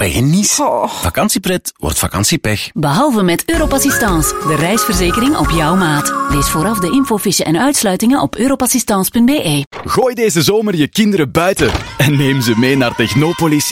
pech en Nice. Oh. Vakantiepret wordt vakantiepech. Behalve met Europassistance, de reisverzekering op jouw maat. Lees vooraf de infofiche en uitsluitingen op europassistance.be. Gooi deze zomer je kinderen buiten en neem ze mee naar Technopolis